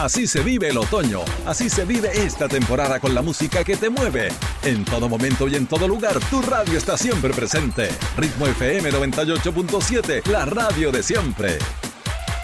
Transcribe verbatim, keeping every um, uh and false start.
Así se vive el otoño, así se vive esta temporada con la música que te mueve. En todo momento y en todo lugar, tu radio está siempre presente. Ritmo F M noventa y ocho punto siete, la radio de siempre.